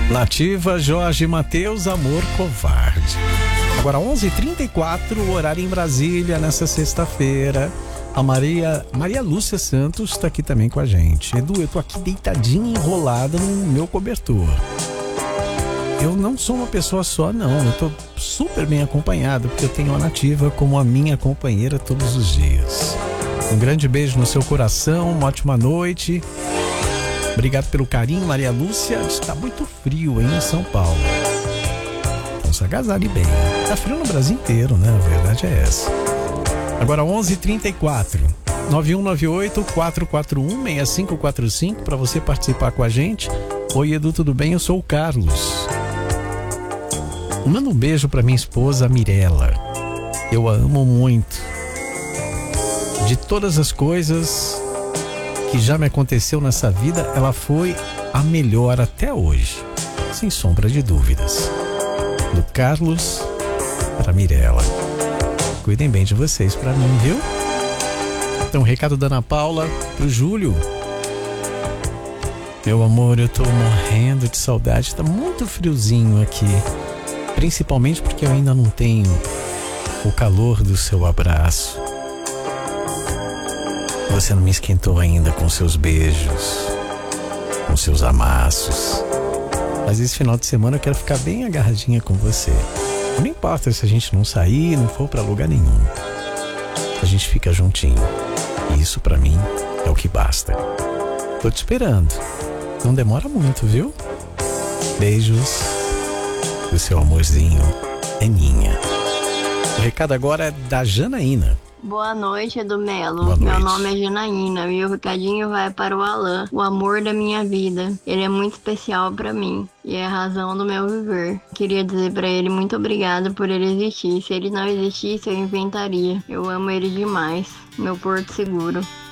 Nativa, Jorge Mateus, Amor Covarde. Agora 11h34, horário em Brasília, nessa sexta-feira. A Maria Lúcia Santos está aqui também com a gente. Edu, eu tô aqui deitadinha, enrolada no meu cobertor. Eu não sou uma pessoa só, não. Eu tô super bem acompanhado, porque eu tenho a Nativa como a minha companheira todos os dias. Um grande beijo no seu coração, uma ótima noite. Obrigado pelo carinho, Maria Lúcia. Está muito frio, hein, em São Paulo. Então se agasalhe bem. Tá frio no Brasil inteiro, né? A verdade é essa. Agora 11h34. 9198-441-6545 para você participar com a gente. Oi, Edu, tudo bem? Eu sou o Carlos. Manda um beijo para minha esposa, Mirella. Eu a amo muito. De todas as coisas que já me aconteceu nessa vida, ela foi a melhor até hoje, sem sombra de dúvidas. Do Carlos para Mirella. Cuidem bem de vocês para mim, viu? Então, recado da Ana Paula pro Júlio. Meu amor, eu tô morrendo de saudade, tá muito friozinho aqui, principalmente porque eu ainda não tenho o calor do seu abraço. Você não me esquentou ainda com seus beijos, com seus amassos. Mas esse final de semana eu quero ficar bem agarradinha com você. Não importa se a gente não sair, não for pra lugar nenhum. A gente fica juntinho. E isso pra mim é o que basta. Tô te esperando. Não demora muito, viu? Beijos. O seu amorzinho é minha. O recado agora é da Janaína. Boa noite, Edu Melo. Boa noite. Meu nome é Janaína e o recadinho vai para o Alan, o amor da minha vida. Ele é muito especial para mim e é a razão do meu viver. Queria dizer para ele muito obrigado por ele existir. Se ele não existisse, eu inventaria. Eu amo ele demais. Meu porto seguro.